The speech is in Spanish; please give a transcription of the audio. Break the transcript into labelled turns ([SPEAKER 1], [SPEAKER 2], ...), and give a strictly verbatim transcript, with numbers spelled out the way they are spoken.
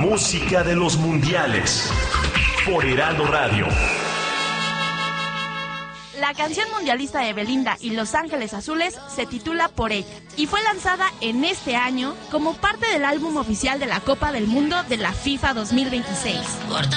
[SPEAKER 1] música de los mundiales por Heraldo Radio.
[SPEAKER 2] La canción mundialista de Belinda y Los Ángeles Azules se titula Por ella y fue lanzada en este año como parte del álbum oficial de la Copa del Mundo de la FIFA dos mil veintiséis.